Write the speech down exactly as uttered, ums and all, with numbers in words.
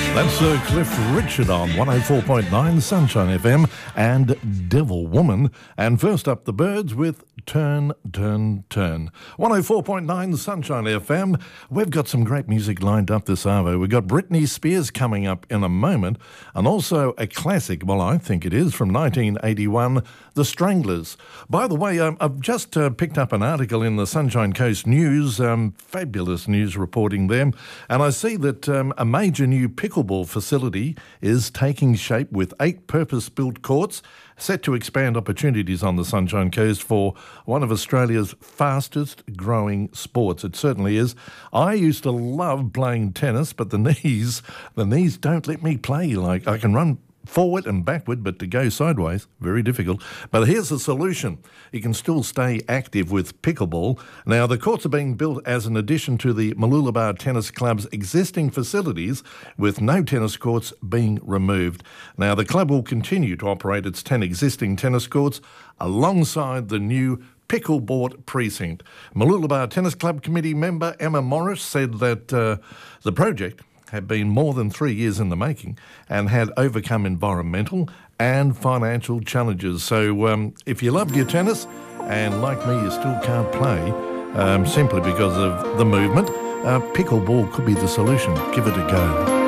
That's Sir Cliff Richard on one oh four point nine Sunshine F M and Devil Woman. And first up, the Birds with Turn, Turn, Turn. one oh four point nine Sunshine F M. We've got some great music lined up this hour. We've got Britney Spears coming up in a moment, and also a classic, well, I think it is, from nineteen eighty-one, The Stranglers. By the way, um, I've just uh, picked up an article in the Sunshine Coast News, um, fabulous news reporting them, and I see that um, a major new pickleball facility is taking shape with eight purpose-built courts set to expand opportunities on the Sunshine Coast for one of Australia's fastest growing sports. It certainly is. I used to love playing tennis, but the knees, the knees don't let me play. Like, I can run forward and backward, but to go sideways, very difficult. But here's the solution. You can still stay active with pickleball. Now, the courts are being built as an addition to the Mooloolaba Tennis Club's existing facilities, with no tennis courts being removed. Now, the club will continue to operate its ten existing tennis courts alongside the new pickleball precinct. Mooloolaba Tennis Club committee member Emma Morris said that uh, the project had been more than three years in the making and had overcome environmental and financial challenges. So um, if you loved your tennis and, like me, you still can't play um, simply because of the movement, uh, pickleball could be the solution. Give it a go.